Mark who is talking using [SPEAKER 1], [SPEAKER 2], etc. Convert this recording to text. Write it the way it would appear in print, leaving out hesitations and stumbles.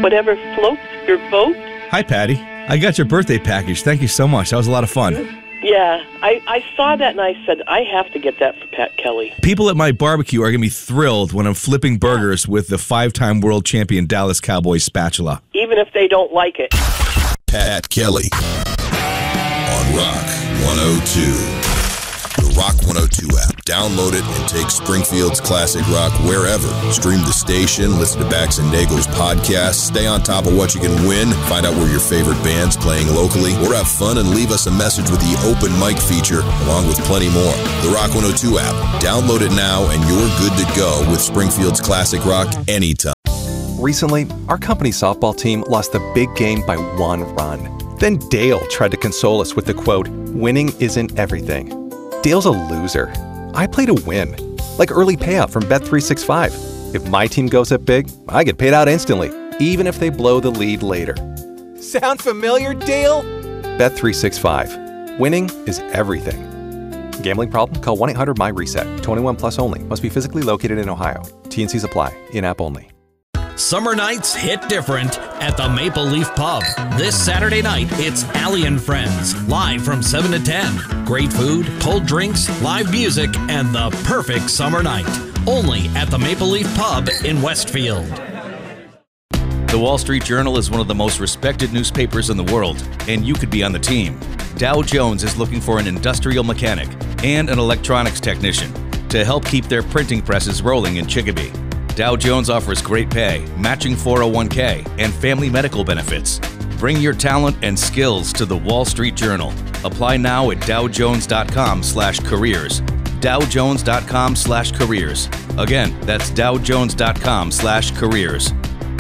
[SPEAKER 1] Whatever floats your boat.
[SPEAKER 2] Hi, Patty. I got your birthday package. Thank you so much. That was a lot of fun.
[SPEAKER 1] Yeah, I saw that and I said, I have to get that for Pat Kelly.
[SPEAKER 2] People at my barbecue are going to be thrilled when I'm flipping burgers with the 5-time world champion Dallas Cowboys spatula.
[SPEAKER 1] Even if they don't like it.
[SPEAKER 3] Pat Kelly on Rock 102. The Rock 102 app. Download it and take Springfield's classic rock wherever. Stream the station, listen to Bax and Nago's podcast, stay on top of what you can win, find out where your favorite band's playing locally, or have fun and leave us a message with the open mic feature, along with plenty more. The Rock 102 app. Download it now and you're good to go with Springfield's classic rock anytime.
[SPEAKER 4] Recently, our company softball team lost the big game by 1 run. Then Dale tried to console us with the quote, "Winning isn't everything." Dale's a loser. I play to win. Like early payout from Bet365. If my team goes up big, I get paid out instantly, even if they blow the lead later. Sound familiar, Dale? Bet365. Winning is everything. Gambling problem? Call 1-800-MY-RESET. 21 plus only. Must be physically located in Ohio. T&Cs apply. In-app only.
[SPEAKER 5] Summer nights hit different at the Maple Leaf Pub. This Saturday night, it's Allie and Friends, live from 7 to 10. Great food, cold drinks, live music, and the perfect summer night. Only at the Maple Leaf Pub in Westfield.
[SPEAKER 6] The Wall Street Journal is one of the most respected newspapers in the world, and you could be on the team. Dow Jones is looking for an industrial mechanic and an electronics technician to help keep their printing presses rolling in Chicopee. Dow Jones offers great pay, matching 401k, and family medical benefits. Bring your talent and skills to the Wall Street Journal. Apply now at dowjones.com/careers. dowjones.com/careers. Again, that's dowjones.com/careers.